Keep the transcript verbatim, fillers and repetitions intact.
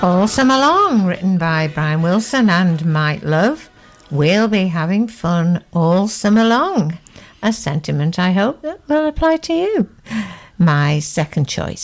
All Summer Long, written by Brian Wilson and Mike Love. We'll be having fun all summer long. A sentiment I hope that will apply to you. My second choice